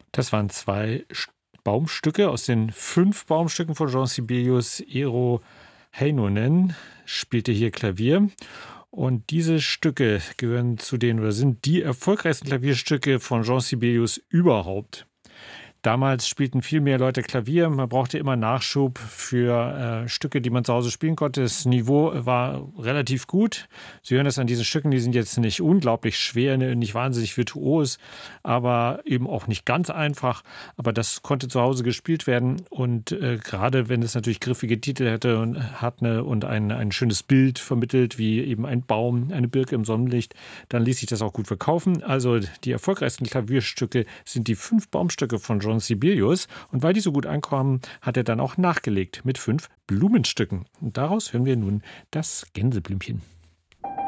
Das waren zwei Baumstücke aus den 5 Baumstücken von Jean Sibelius. Eero Heinonen spielte hier Klavier. Und diese Stücke gehören zu den oder sind die erfolgreichsten Klavierstücke von Jean Sibelius überhaupt. Damals spielten viel mehr Leute Klavier. Man brauchte immer Nachschub für Stücke, die man zu Hause spielen konnte. Das Niveau war relativ gut. Sie hören das an diesen Stücken, die sind jetzt nicht unglaublich schwer, nicht wahnsinnig virtuos, aber eben auch nicht ganz einfach. Aber das konnte zu Hause gespielt werden. Und gerade wenn es natürlich griffige Titel hatte und ein schönes Bild vermittelt, wie eben ein Baum, eine Birke im Sonnenlicht, dann ließ sich das auch gut verkaufen. Also die erfolgreichsten Klavierstücke sind die 5 Baumstücke von Jean Sibelius. Und weil die so gut ankommen, hat er dann auch nachgelegt mit 5 Blumenstücken. Und daraus hören wir nun das Gänseblümchen.